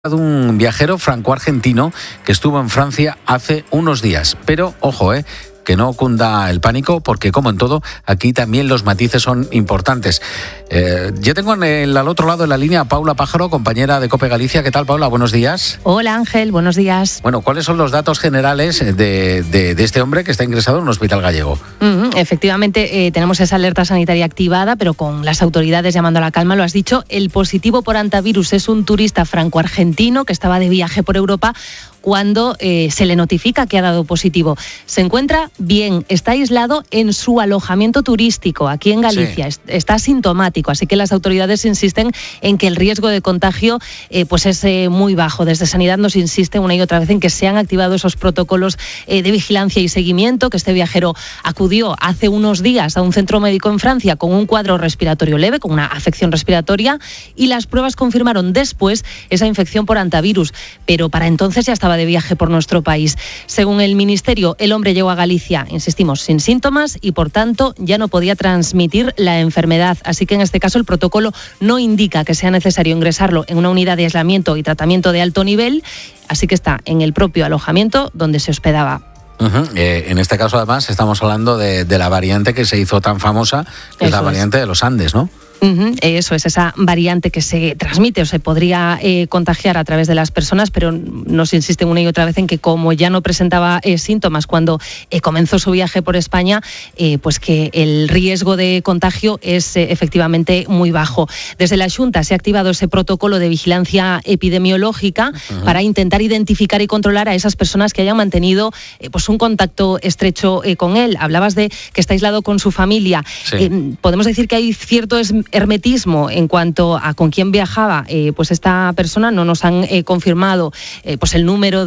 De un viajero franco-argentino que estuvo en Francia hace unos días. Pero, ojo, que no cunda el pánico, porque como en todo, aquí también los matices son importantes. Yo tengo al otro lado de la línea a Paula Pájaro, compañera de COPE Galicia. ¿Qué tal, Paula? Buenos días. Hola, Ángel. Buenos días. Bueno, ¿cuáles son los datos generales de este hombre que está ingresado en un hospital gallego? Efectivamente, tenemos esa alerta sanitaria activada, pero con las autoridades llamando a la calma. Lo has dicho, el positivo por hantavirus es un turista franco-argentino que estaba de viaje por Europa cuando se le notifica que ha dado positivo. Se encuentra bien, está aislado en su alojamiento turístico aquí en Galicia, sí. Está asintomático, así que las autoridades insisten en que el riesgo de contagio pues es muy bajo. Desde Sanidad nos insiste una y otra vez en que se han activado esos protocolos de vigilancia y seguimiento, que este viajero acudió hace unos días a un centro médico en Francia con un cuadro respiratorio leve, con una afección respiratoria, y las pruebas confirmaron después esa infección por hantavirus, pero para entonces ya estaba de viaje por nuestro país. Según el Ministerio, el hombre llegó a Galicia, insistimos, sin síntomas y por tanto ya no podía transmitir la enfermedad. Así que en este caso el protocolo no indica que sea necesario ingresarlo en una unidad de aislamiento y tratamiento de alto nivel, así que está en el propio alojamiento donde se hospedaba. En este caso además estamos hablando de la variante que se hizo tan famosa, que es la variante de los Andes, ¿no? Eso es, esa variante que se transmite o se podría contagiar a través de las personas, pero nos insisten una y otra vez en que como ya no presentaba síntomas cuando comenzó su viaje por España, pues que el riesgo de contagio es efectivamente muy bajo. Desde la Xunta se ha activado ese protocolo de vigilancia epidemiológica para intentar identificar y controlar a esas personas que hayan mantenido pues un contacto estrecho con él. Hablabas de que está aislado con su familia. Sí. Podemos decir que hay cierto hermetismo en cuanto a con quién viajaba pues esta persona. No nos han confirmado pues el número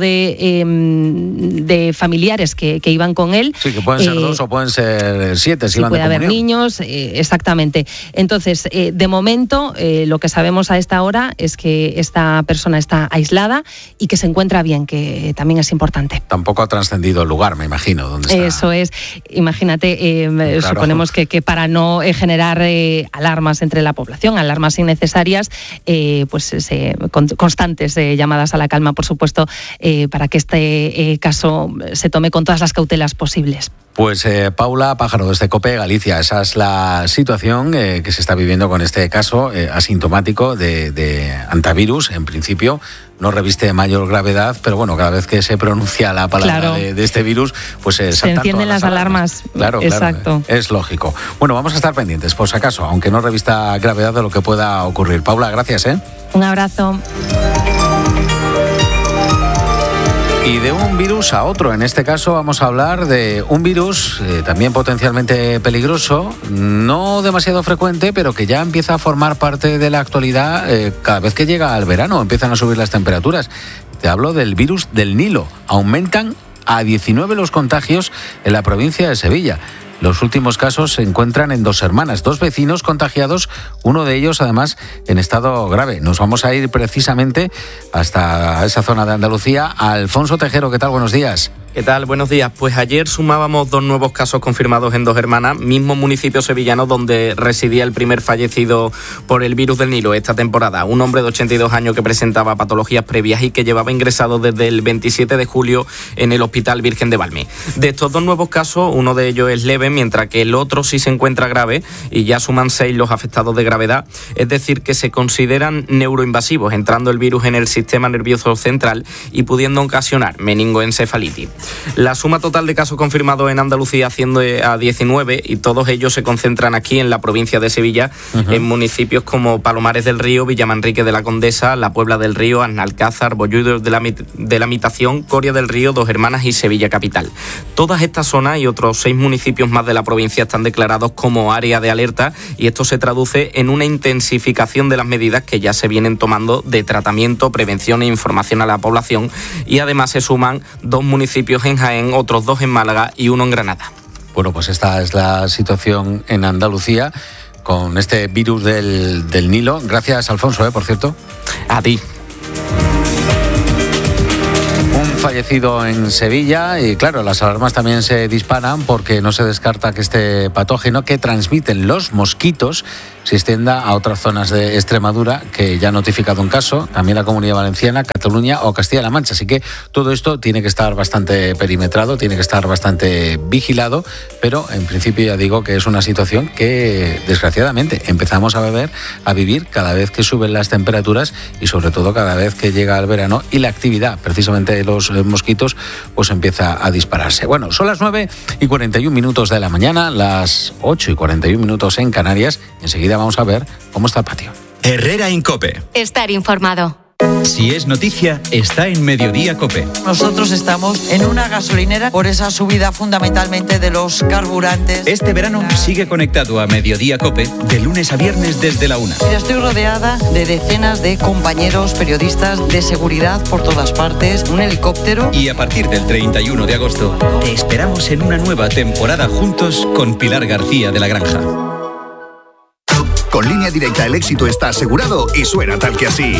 de familiares que iban con él. Sí, que pueden ser 2 o pueden ser 7 si sí, van de puede haber comunión. Niños, exactamente. Entonces, de momento, lo que sabemos a esta hora es que esta persona está aislada y que se encuentra bien, que también es importante. Tampoco ha trascendido el lugar, me imagino, donde está. Eso es. Imagínate, claro. Suponemos que para no generar alarmas entre la población, alarmas innecesarias, pues constantes llamadas a la calma, por supuesto, para que este caso se tome con todas las cautelas posibles. Pues Paula Pájaro, desde COPE Galicia, esa es la situación que se está viviendo con este caso asintomático de hantavirus. En principio no reviste mayor gravedad, pero bueno, cada vez que se pronuncia la palabra claro. de este virus, pues se encienden las alarmas. Claro, exacto. Claro, es lógico. Bueno, vamos a estar pendientes, por si acaso, aunque no revista gravedad de lo que pueda ocurrir. Paula, gracias. Un abrazo. Y de un virus a otro. En este caso vamos a hablar de un virus también potencialmente peligroso, no demasiado frecuente, pero que ya empieza a formar parte de la actualidad cada vez que llega el verano, empiezan a subir las temperaturas. Te hablo del virus del Nilo. Aumentan a 19 los contagios en la provincia de Sevilla. Los últimos casos se encuentran en 2 hermanas, 2 vecinos contagiados, uno de ellos además en estado grave. Nos vamos a ir precisamente hasta esa zona de Andalucía. Alfonso Tejero, ¿qué tal? Buenos días. ¿Qué tal? Buenos días. Pues ayer sumábamos 2 nuevos casos confirmados en 2 hermanas, mismo municipio sevillano donde residía el primer fallecido por el virus del Nilo esta temporada. Un hombre de 82 años que presentaba patologías previas y que llevaba ingresado desde el 27 de julio en el Hospital Virgen de Valme. De estos 2 nuevos casos, uno de ellos es leve, mientras que el otro sí se encuentra grave y ya suman 6 los afectados de gravedad. Es decir, que se consideran neuroinvasivos, entrando el virus en el sistema nervioso central y pudiendo ocasionar meningoencefalitis. La suma total de casos confirmados en Andalucía asciende a 19 y todos ellos se concentran aquí en la provincia de Sevilla, en municipios como Palomares del Río, Villamanrique de la Condesa, La Puebla del Río, Asnalcázar, Bollullos de la Mitación, Coria del Río, 2 Hermanas y Sevilla Capital. Todas estas zonas y otros 6 municipios más de la provincia están declarados como área de alerta y esto se traduce en una intensificación de las medidas que ya se vienen tomando de tratamiento, prevención e información a la población, y además se suman 2 municipios en Jaén, otros 2 en Málaga y 1 en Granada. Bueno, pues esta es la situación en Andalucía con este virus del Nilo. Gracias, Alfonso, por cierto. A ti. Un fallecido en Sevilla y claro, las alarmas también se disparan porque no se descarta que este patógeno que transmiten los mosquitos se extienda a otras zonas de Extremadura, que ya ha notificado un caso, también la Comunidad Valenciana, Cataluña o Castilla-La Mancha. Así que todo esto tiene que estar bastante perimetrado, tiene que estar bastante vigilado, pero en principio ya digo que es una situación que desgraciadamente empezamos a vivir cada vez que suben las temperaturas y sobre todo cada vez que llega el verano y la actividad precisamente de los mosquitos pues empieza a dispararse. Bueno, son las 9:41 de la mañana, las 8:41 en Canarias. Enseguida vamos a ver cómo está el patio. Herrera en COPE. Estar informado. Si es noticia, está en Mediodía COPE. Nosotros estamos en una gasolinera por esa subida fundamentalmente de los carburantes. Este verano sigue conectado a Mediodía COPE de lunes a viernes desde la 1. Estoy rodeada de decenas de compañeros periodistas de seguridad por todas partes, un helicóptero. Y a partir del 31 de agosto, te esperamos en una nueva temporada juntos con Pilar García de la Granja. Con Línea Directa el éxito está asegurado y suena tal que así.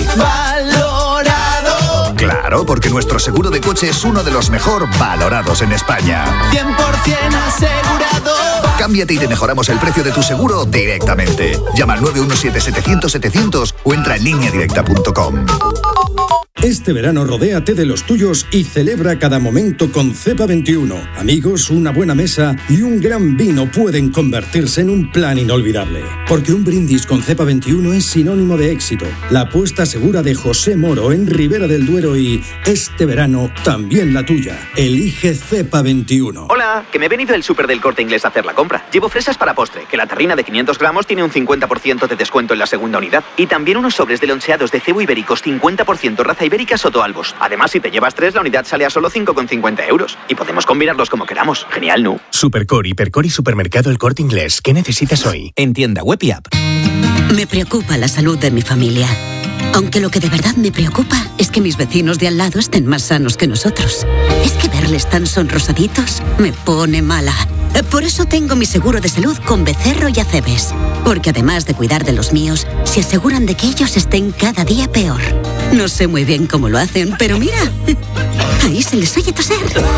¡Valorado! Claro, porque nuestro seguro de coche es uno de los mejor valorados en España. 100% asegurado. Cámbiate y te mejoramos el precio de tu seguro directamente. Llama al 917-700-700 o entra en lineadirecta.com. Este verano rodéate de los tuyos y celebra cada momento con Cepa 21. Amigos, una buena mesa y un gran vino pueden convertirse en un plan inolvidable. Porque un brindis con Cepa 21 es sinónimo de éxito. La apuesta segura de José Moro en Ribera del Duero y este verano también la tuya. Elige Cepa 21. Hola, que me he venido del súper del Corte Inglés a hacer la compra. Llevo fresas para postre, que la terrina de 500 gramos tiene un 50% de descuento en la segunda unidad. Y también unos sobres de loncheados de cebo ibéricos 50% raza ibérica Soto Albos. Además, si te llevas 3, la unidad sale a solo 5,50 euros. Y podemos combinarlos como queramos. Genial, ¿no? Supercor, Hipercor y Supermercado El Corte Inglés. ¿Qué necesitas hoy? En tienda web y app. Me preocupa la salud de mi familia. Aunque lo que de verdad me preocupa es que mis vecinos de al lado estén más sanos que nosotros. Es que verles tan sonrosaditos me pone mala. Por eso tengo mi seguro de salud con Becerro y Acebes. Porque además de cuidar de los míos, se aseguran de que ellos estén cada día peor. No sé muy bien cómo lo hacen, pero mira, ahí se les oye toser.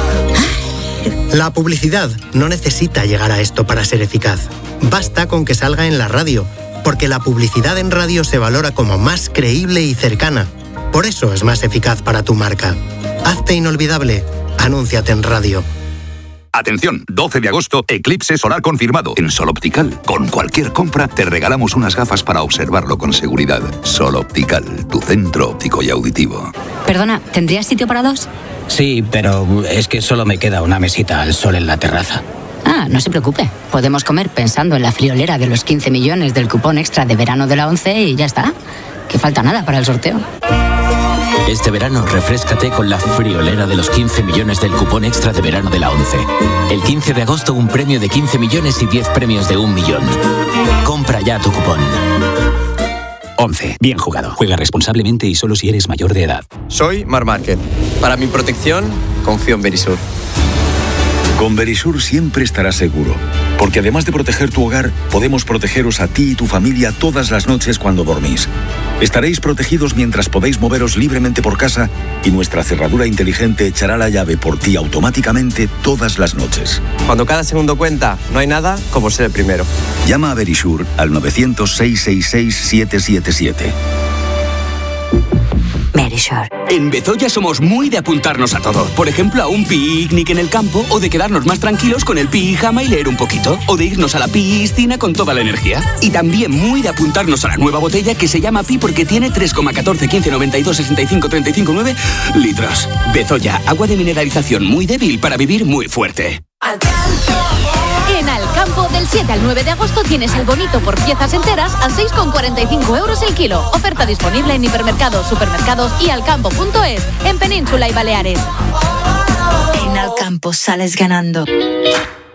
La publicidad no necesita llegar a esto para ser eficaz. Basta con que salga en la radio, porque la publicidad en radio se valora como más creíble y cercana. Por eso es más eficaz para tu marca. Hazte inolvidable. Anúnciate en radio. Atención, 12 de agosto, eclipse solar confirmado en Sol Optical. Con cualquier compra te regalamos unas gafas para observarlo con seguridad. Sol Optical, tu centro óptico y auditivo. Perdona, ¿tendrías sitio para 2? Sí, pero es que solo me queda una mesita al sol en la terraza. Ah, no se preocupe. Podemos comer pensando en la friolera de los 15 millones del cupón extra de verano de la 11 y ya está. Que falta nada para el sorteo. Este verano, refréscate con la friolera de los 15 millones del cupón extra de verano de la 11. El 15 de agosto, un premio de 15 millones y 10 premios de 1 millón. Compra ya tu cupón. 11. Bien jugado. Juega responsablemente y solo si eres mayor de edad. Soy Mar Márquez. Para mi protección, confío en Verisur. Con Verisur siempre estarás seguro, porque además de proteger tu hogar, podemos protegeros a ti y tu familia todas las noches cuando dormís. Estaréis protegidos mientras podéis moveros libremente por casa y nuestra cerradura inteligente echará la llave por ti automáticamente todas las noches. Cuando cada segundo cuenta, no hay nada como ser el primero. Llama a Verisur al 900-666-777. Verisur. En Bezoya somos muy de apuntarnos a todo. Por ejemplo, a un picnic en el campo o de quedarnos más tranquilos con el pijama y leer un poquito. O de irnos a la piscina con toda la energía. Y también muy de apuntarnos a la nueva botella que se llama Pi porque tiene 3,14, 15, 92, 65, 35, 9 litros. Bezoya, agua de mineralización muy débil para vivir muy fuerte. En Alcampo, del 7 al 9 de agosto tienes el bonito por piezas enteras a 6,45 euros el kilo. Oferta disponible en hipermercados, supermercados y alcampo.es, en Península y Baleares. En Alcampo sales ganando.